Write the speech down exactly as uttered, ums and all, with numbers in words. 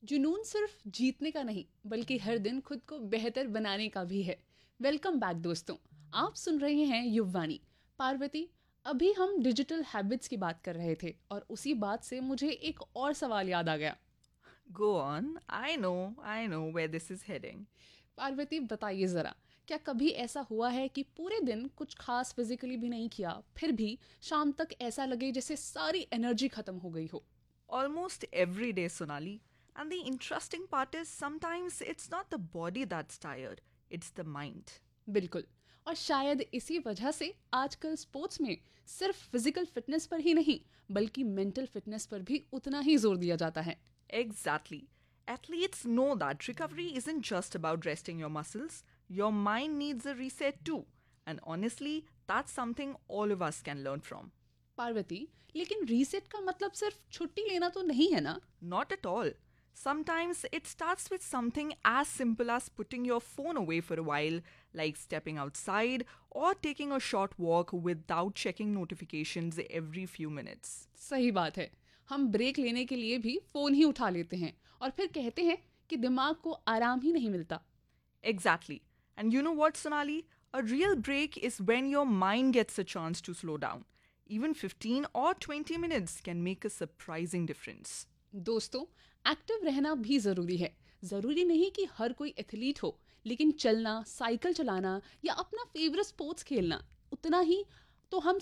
जुनून सिर्फ जीतने का नहीं बल्कि हर दिन खुद को बेहतर बनाने का भी है। वेलकम बैक दोस्तों, आप सुन रहे हैं युववाणी। पार्वती, अभी हम डिजिटल हैबिट्स की बात कर रहे थे और उसी बात से मुझे एक और सवाल याद आ गया। Go on. I know, I know where this is heading. Parvati बताइए ज़रा, क्या कभी ऐसा हुआ है कि पूरे दिन कुछ खास फिजिकली भी नहीं किया फिर भी शाम तक ऐसा लगे जैसे सारी एनर्जी खत्म हो गई हो? Almost every day, Sonali. And the interesting part is sometimes it's not the body that's tired, it's the mind. बिल्कुल। और शायद इसी वजह से आजकल स्पोर्ट्स में सिर्फ फिजिकल फिटनेस पर ही नहीं बल्कि मेंटल फिटनेस पर भी उतना ही जोर दिया जाता है। Exactly. Athletes know that recovery isn't just about resting your muscles, your mind needs a reset too. And honestly, that's something all of us can learn from. Parvati, लेकिन रीसेट का मतलब सिर्फ छुट्टी लेना तो नहीं है ना? Not at all. Sometimes it starts with something as simple as putting your phone away for a while, like stepping outside or taking a short walk without checking notifications every few minutes. सही बात है। हम break लेने के लिए भी phone ही उठा लेते हैं और फिर कहते हैं कि दिमाग को आराम ही नहीं मिलता। Exactly. And you know what, Sonali? A real break is when your mind gets a chance to slow down. Even fifteen or twenty minutes can make a surprising difference. दोस्तों, एक्टिव रहना भी ज़रूरी है। ज़रूरी नहीं कि हर कोई एथलीट हो, लेकिन चलना, साइकिल चलाना या अपना फेवरेट स्पोर्ट्स खेलना उतना ही तो हम